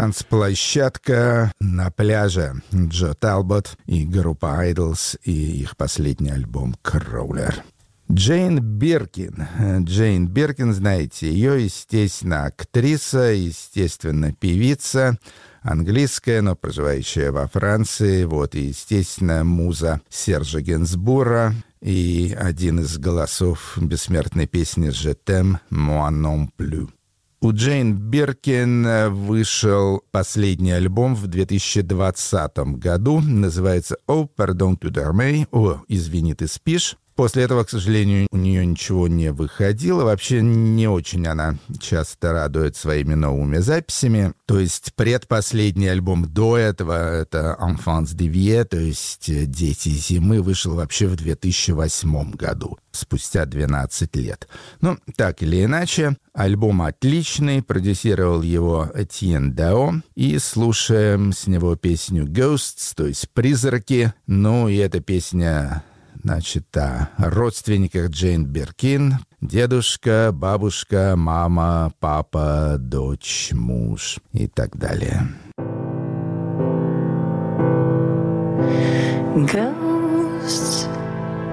Танцплощадка на пляже. Джо Талбот и группа Idols и их последний альбом «Crawler». Джейн Биркин. Джейн Биркин, знаете ее, естественно, актриса, естественно, певица, английская, но проживающая во Франции. Вот, и, естественно, муза Сержа Генсбура и один из голосов бессмертной песни «Je t'aime, moi non plus». У Джейн Биркин вышел последний альбом в 2020 году. Называется «Oh, pardon, tu dormais». «О, извини, ты спишь». После этого, к сожалению, у нее ничего не выходило. Вообще не очень она часто радует своими новыми записями. То есть предпоследний альбом до этого, это «Enfants d'hiver», то есть «Дети зимы», вышел вообще в 2008 году, спустя 12 лет. Ну, так или иначе, альбом отличный, продюсировал его Этьен Дао. И слушаем с него песню «Ghosts», то есть «Призраки». Ну, и эта песня... Значит, о родственниках Джейн Биркин. Дедушка, бабушка, мама, папа, дочь, муж и так далее. Go.